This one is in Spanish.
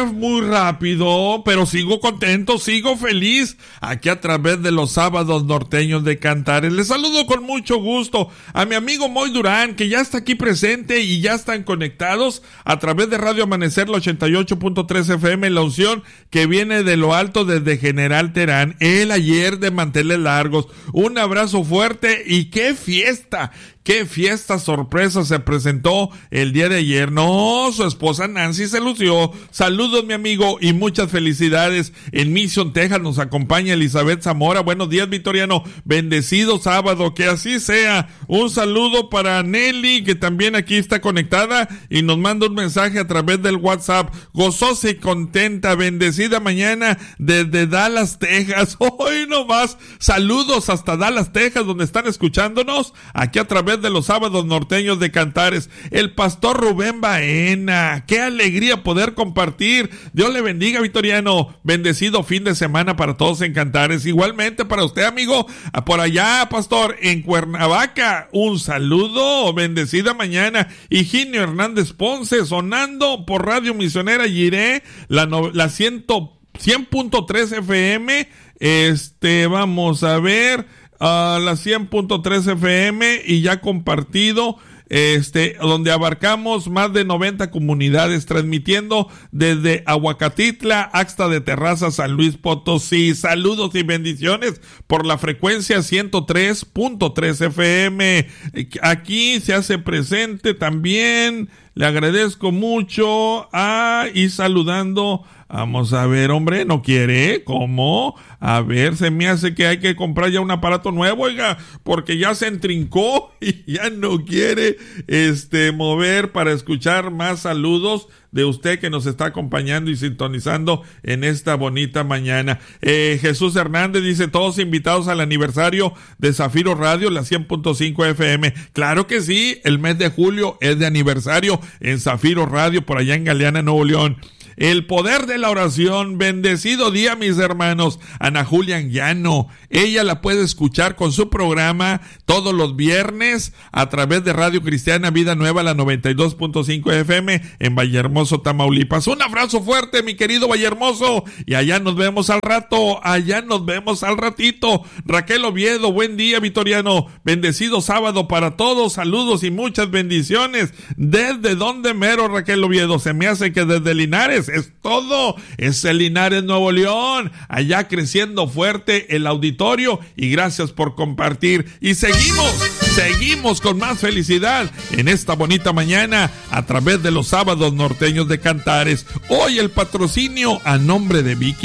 fue muy rápido, pero sigo contento, sigo feliz, aquí a través de los sábados norteños de Cantares. Les saludo con mucho gusto a mi amigo Moy Durán, que ya está aquí presente y ya están conectados a través de Radio Amanecer, la 88.3 FM, la unción que viene de lo alto desde General Terán, el ayer de manteles largos. Un abrazo fuerte y qué fiesta sorpresa se presentó el día de ayer. No, su esposa Nancy se lució. Saludos, mi amigo, y muchas felicidades. En Mission, Texas, nos acompaña Elizabeth Zamora. Buenos días, Vitoriano. Bendecido sábado, que así sea. Un saludo para Nelly, que también aquí está conectada y nos manda un mensaje a través del WhatsApp. Gozosa y contenta, bendecida mañana desde Dallas, Texas. Hoy nomás, saludos hasta Dallas, Texas, donde están escuchándonos, aquí a través de los sábados norteños de Cantares. El pastor Rubén Baena, qué alegría poder compartir. Dios le bendiga, Vitoriano. Bendecido fin de semana para todos en Cantares. Igualmente para usted, amigo, por allá, pastor, en Cuernavaca. Un saludo, bendecida mañana. Higinio Hernández Ponce, sonando por Radio Misionera Jiré, la 100.3 FM. Vamos a ver, a la 100.3 FM y ya compartido, donde abarcamos más de 90 comunidades, transmitiendo desde Aguacatitla hasta de Terraza, San Luis Potosí. Saludos y bendiciones por la frecuencia 103.3 FM. Aquí se hace presente también, le agradezco mucho, y saludando. Vamos a ver, hombre, ¿no quiere? ¿Cómo? A ver, se me hace que hay que comprar ya un aparato nuevo, oiga, porque ya se entrincó y ya no quiere mover para escuchar más saludos de usted que nos está acompañando y sintonizando en esta bonita mañana. Jesús Hernández dice, todos invitados al aniversario de Zafiro Radio, la 100.5 FM. Claro que sí, el mes de julio es de aniversario en Zafiro Radio, por allá en Galeana, Nuevo León. El poder de la oración, bendecido día, mis hermanos. Ana Julia Llano, ella la puede escuchar con su programa todos los viernes a través de Radio Cristiana Vida Nueva, la 92.5 FM en Vallehermoso, Tamaulipas. Un abrazo fuerte, mi querido Vallehermoso, y allá nos vemos al rato, allá nos vemos al ratito. Raquel Oviedo, buen día, Vitoriano, bendecido sábado para todos, saludos y muchas bendiciones. ¿Desde dónde mero, Raquel Oviedo? Se me hace que desde Linares. Es todo, es el Linares, Nuevo León, allá creciendo fuerte el auditorio, y gracias por compartir. Y seguimos con más felicidad en esta bonita mañana a través de los sábados norteños de Cantares. Hoy el patrocinio a nombre de Vicky